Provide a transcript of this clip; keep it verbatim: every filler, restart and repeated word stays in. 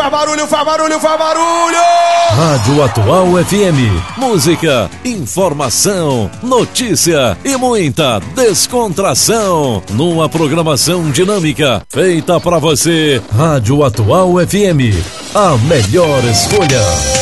faz barulho, faz barulho, faz barulho! Rádio Atual F M. Música, informação, notícia e muita descontração. Numa programação dinâmica feita pra você. Rádio Atual F M. A melhor escolha.